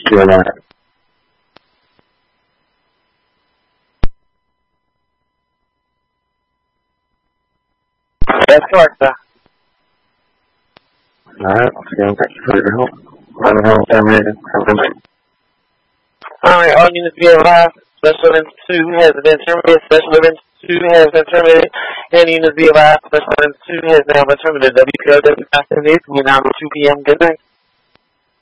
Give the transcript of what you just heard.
still alive. That's correct, sir. Alright, once again, thank you for your help. Running home, terminated. Have a good night. Alright, all units be advised. Special Event 2 has been terminated. Special Event 2 has been terminated. And units be advised. Special Event 2 has now been terminated. WPLW 578. We're now at 2 p.m. Good night.